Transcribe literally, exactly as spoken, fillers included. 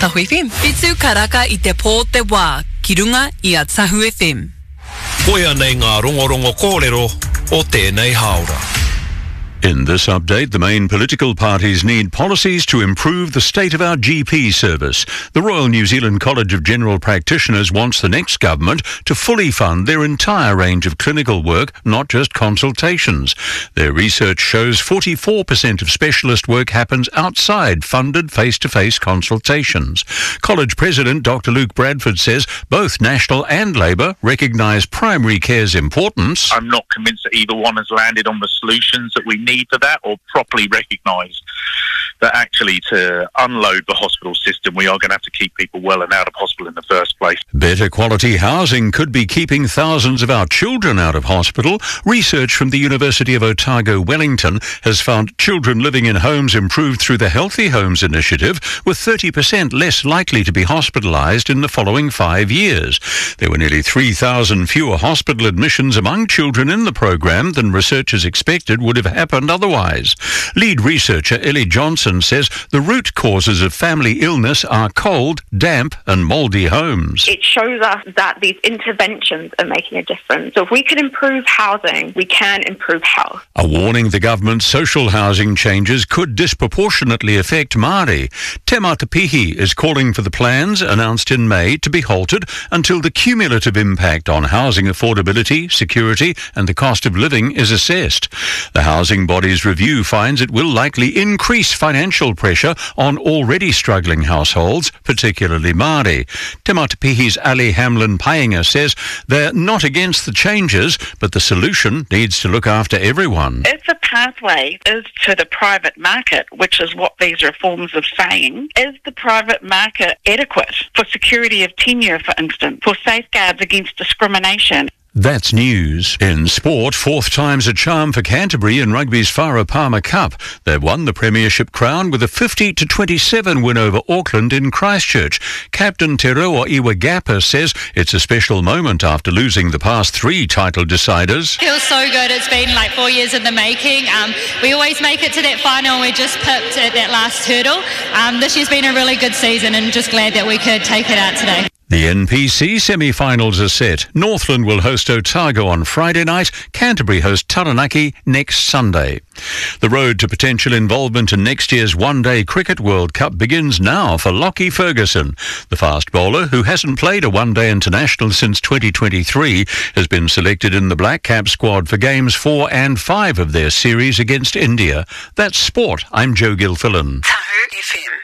Tahu F M. Pitu karaka I te pō te wā, ki runga I a Tahu F M. Koia nei ngā rongorongo kōrero o tēnei haora. In this update, the main political parties need policies to improve the state of our G P service. The Royal New Zealand College of General Practitioners wants the next government to fully fund their entire range of clinical work, not just consultations. Their research shows forty-four percent of specialist work happens outside funded face-to-face consultations. College President Doctor Luke Bradford says both National and Labour recognise primary care's importance. I'm not convinced that either one has landed on the solutions that we need for that, or properly recognised that actually to unload the hospital system we are going to have to keep people well and out of hospital in the first place. Better quality housing could be keeping thousands of our children out of hospital. Research from the University of Otago Wellington has found children living in homes improved through the Healthy Homes Initiative were thirty percent less likely to be hospitalised in the following five years. There were nearly three thousand fewer hospital admissions among children in the programme than researchers expected would have happened otherwise. Lead researcher Ellie Johnson says the root causes of family illness are cold, damp and mouldy homes. It shows us that these interventions are making a difference. So if we can improve housing, we can improve health. A warning the government's social housing changes could disproportionately affect Māori. Te Matapihi is calling for the plans announced in May to be halted until the cumulative impact on housing affordability, security and the cost of living is assessed. The housing body's review finds it will likely increase financial pressure on already struggling households, particularly Māori. Te Matapihi's Ali Hamlin Painga says they're not against the changes, but the solution needs to look after everyone. If the pathway is to the private market, which is what these reforms are saying, is the private market adequate for security of tenure, for instance, for safeguards against discrimination? That's news. In sport, fourth time's a charm for Canterbury in rugby's Farah Palmer Cup. They've won the premiership crown with a fifty to twenty-seven win over Auckland in Christchurch. Captain Te Reo Iwagapa says it's a special moment after losing the past three title deciders. Feels so good. It's been like four years in the making. Um, we always make it to that final. We just pipped at that last hurdle. Um, this year's been a really good season and just glad that we could take it out today. The N P C semi-finals are set. Northland will host Otago on Friday night. Canterbury host Taranaki next Sunday. The road to potential involvement in next year's One-Day Cricket World Cup begins now for Lockie Ferguson. The fast bowler, who hasn't played a one-day international since twenty twenty-three, has been selected in the Black Cap squad for games four and five of their series against India. That's sport. I'm Joe Gilfillan. Tahu F M.